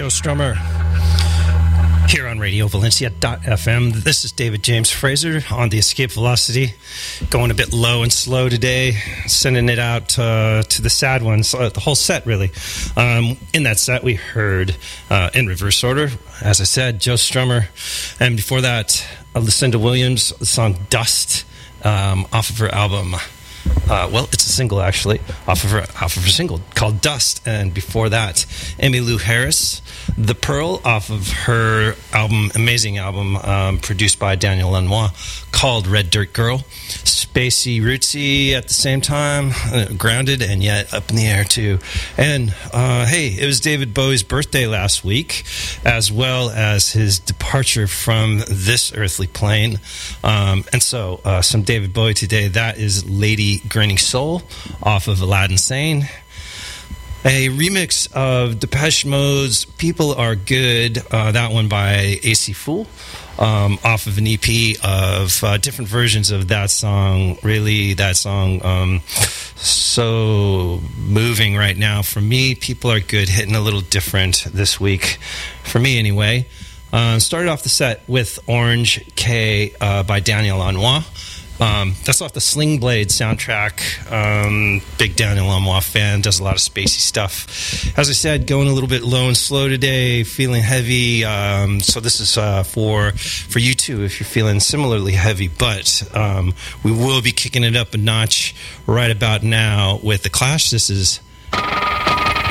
Joe Strummer here on Radio Valencia.fm. This is David James Fraser on the Escape Velocity, going a bit low and slow today, sending it out to the sad ones, the whole set really. In that set we heard, in reverse order, as I said, Joe Strummer, and before that, Lucinda Williams, the song Dust, off of her album. Well, it's a single actually, off of her single called Dust, and before that, Emmylou Harris, The Pearl, off of her album, amazing album, produced by Daniel Lanois, called Red Dirt Girl. Spacey, rootsy at the same time, grounded and yet up in the air too. And hey, it was David Bowie's birthday last week, as well as his departure from this earthly plane. And so some David Bowie today. That is Lady Grinning Soul off of Aladdin Sane. A remix of Depeche Mode's People Are Good, that one by AC Fool, off of an EP of different versions of that song. Really, that song, so moving right now. For me, People Are Good, hitting a little different this week, for me anyway. Started off the set with Orange K by Daniel Lanois. That's off the Sling Blade soundtrack. Big Daniel Lanois fan, does a lot of spacey stuff. As I said, going a little bit low and slow today, feeling heavy. So this is for you too, if you're feeling similarly heavy. But we will be kicking it up a notch right about now with The Clash. This is